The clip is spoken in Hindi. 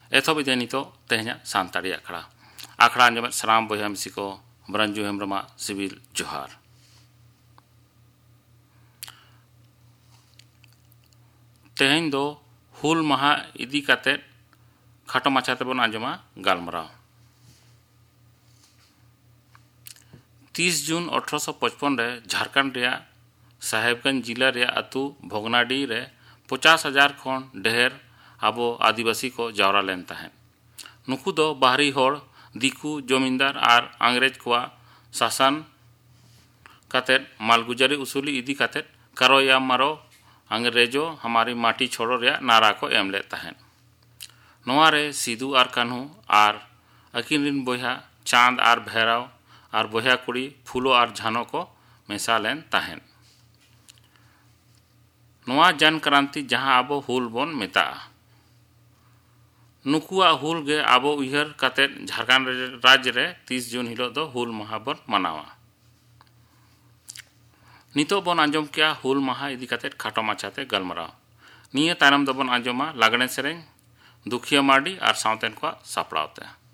एथब इदे नितो तेहना सानताड़ी आखड़ा अंजमें सानाम बया मिसी को ब्रंजू हेम्ब्रमा सिविल जोहार। तेहन दो हुल महा इदी काते खाटो माछाते बन आंजमा गालमराव। 30 जून 1855 रे झारखंड रे साहेबगंज जिला रे अतु भोगनाडी रे 50,000 खन ढेर आबो आदिवासी को जावरा लेन तहन। नुकु दो बाहरी होड़ दिकू जमींदार आर अंग्रेज को शासन काते मालगुजारी उसूली इदी काते करो या मारो अंग्रेजो हमारी माटी छोड़ो रे नारा को एम ले तहन। नोआ रे Sidhu are Kanhu are akin रिन बोया चांद आर भैरव आर बोया कुड़ी फूलो आर झानो को मेसा लेन तहन। नोआ जन क्रांति जहां आबो हुल बोन मेता नुकुआ हुल गे आबो उहर काते झारखंड राज्य रे 30 जून हिलो दो हुल महा बोन मनावा। नितो बोन आंजम किया हुल महा इदी काते खाटो माछाते गलमराव। निये तायनम दो बोन आंजमा लागणे सेरें दुखिया मार्डी आर सावतेन को सापड़ावते।